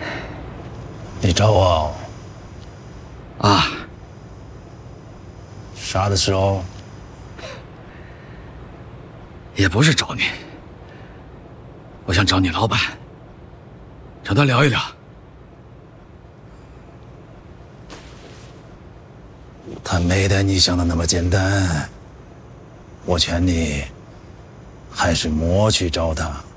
你找我啊？ 啥的时候？ 也不是找你，我想找你老板，找他聊一聊。 他没得你想的那么简单。我劝你，还是莫去找他。